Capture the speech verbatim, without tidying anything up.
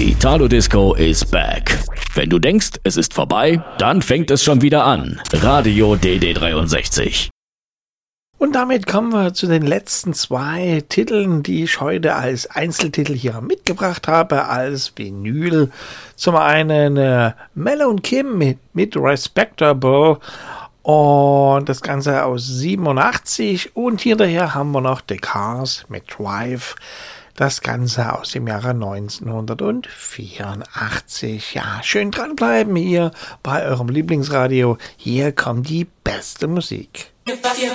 Italo Disco is back. Wenn du denkst, es ist vorbei, dann fängt es schon wieder an. Radio D D dreiundsechzig. Und damit kommen wir zu den letzten zwei Titeln, die ich heute als Einzeltitel hier mitgebracht habe, als Vinyl. Zum einen äh, Mel und Kim mit, mit Respectable und das Ganze aus siebenundachtzig. Und hinterher haben wir noch The Cars mit Drive. Das Ganze aus dem Jahre neunzehnhundertvierundachtzig. Ja, schön dranbleiben hier bei eurem Lieblingsradio. Hier kommt die beste Musik. If I